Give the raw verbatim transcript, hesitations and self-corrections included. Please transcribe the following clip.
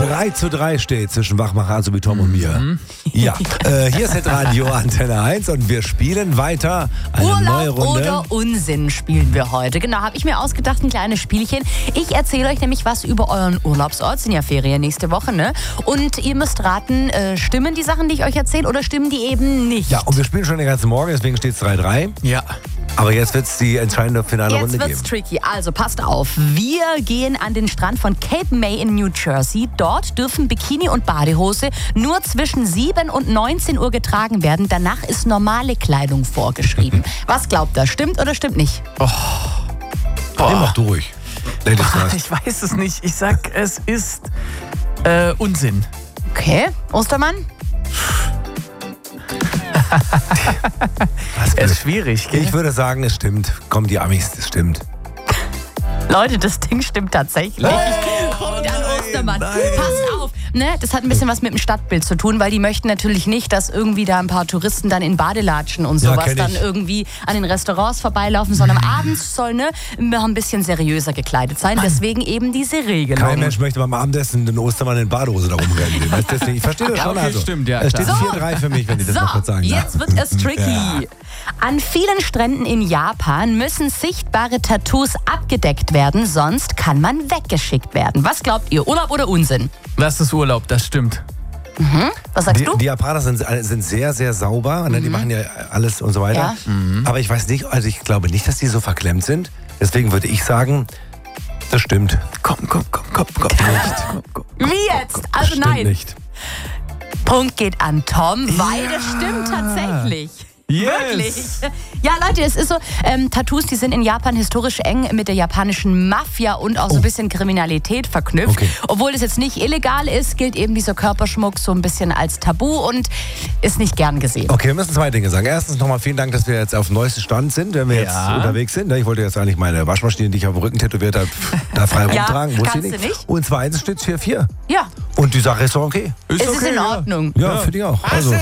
drei zu drei steht zwischen Wachmacher, also wie Tom und mir. Mhm. Ja, äh, hier ist Radio Antenne eins und wir spielen weiter eine Urlaub neue Runde. oder Unsinn spielen wir heute. Genau, habe ich mir ausgedacht, ein kleines Spielchen. Ich erzähle euch nämlich was über euren Urlaubsort. Sind ja Ferien nächste Woche, ne? Und ihr müsst raten, äh, stimmen die Sachen, die ich euch erzähle, oder stimmen die eben nicht? Ja, und wir spielen schon den ganzen Morgen, deswegen steht es drei drei. Ja. Aber jetzt wird es die entscheidende finale Jetzt Runde wird's geben. tricky. Also passt auf. Wir gehen an den Strand von Cape May in New Jersey. Dort dürfen Bikini und Badehose nur zwischen sieben und neunzehn Uhr getragen werden. Danach ist normale Kleidung vorgeschrieben. Was glaubt ihr? Stimmt oder stimmt nicht? Oh. Boah. Nee, mach du ruhig. Ladies first. Ich weiß es nicht. Ich sag, es ist äh, Unsinn. Okay, Ostermann? Es ist schwierig, gell? Ich würde sagen, es stimmt. Komm, die Amis, es stimmt. Leute, das Ding stimmt tatsächlich. Oh, Punkt an nein, Ostermann. nein. Passt auf. Ne, das hat ein bisschen was mit dem Stadtbild zu tun, weil die möchten natürlich nicht, dass irgendwie da ein paar Touristen dann in Badelatschen und Ja, sowas kenn dann ich. irgendwie an den Restaurants vorbeilaufen, sondern abends soll ne, ein bisschen seriöser gekleidet sein. Deswegen eben diese Regelung. Kein Mensch möchte beim Abendessen den Ostermann in Badehose da rumrennen sehen. Weißt du, deswegen, ich verstehe das Ja, schon. okay, also. stimmt, ja, Es steht klar. vier drei für mich, wenn ich das So, noch kurz sagen darf. jetzt wird es tricky. Ja. An vielen Stränden in Japan müssen sichtbare Tattoos abgedeckt werden, sonst kann man weggeschickt werden. Was glaubt ihr, Urlaub oder Unsinn? Das ist Urlaub, das stimmt. Was sagst Die, du? die Japaner sind, sind sehr, sehr sauber. Ne? Die machen ja alles und so weiter. Ja. Aber ich weiß nicht, also ich glaube nicht, dass die so verklemmt sind. Deswegen würde ich sagen, das stimmt. Komm, komm, komm, komm, komm. Nicht. Komm, komm. Wie jetzt? Also Stimmt nein. nicht. Punkt geht an Tom, weil das stimmt tatsächlich. Yes. Wirklich. Ja, Leute, es ist so, ähm, Tattoos, die sind in Japan historisch eng mit der japanischen Mafia und auch so ein bisschen Kriminalität verknüpft. Okay. Obwohl es jetzt nicht illegal ist, gilt eben dieser Körperschmuck so ein bisschen als Tabu und ist nicht gern gesehen. Okay, wir müssen zwei Dinge sagen. Erstens nochmal vielen Dank, dass wir jetzt auf dem neuesten Stand sind, wenn wir jetzt Ja. unterwegs sind. Ich wollte jetzt eigentlich meine Waschmaschine, die ich auf dem Rücken tätowiert habe, da frei Ja, rumtragen. Muss kannst ich du nicht. nicht. Und zweitens steht es vier vier. Ja, Und die Sache ist doch okay. es ist in ja. Ordnung. Ja, finde ich auch. Also.